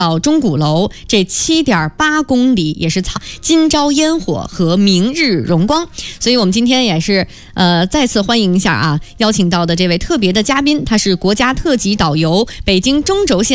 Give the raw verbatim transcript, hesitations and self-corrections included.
到钟鼓楼这七点八公里，也是草今朝烟火和明日荣光。所以我们今天也是呃再次欢迎一下啊，邀请到的这位特别的嘉宾，他是国家特级导游，北京中轴线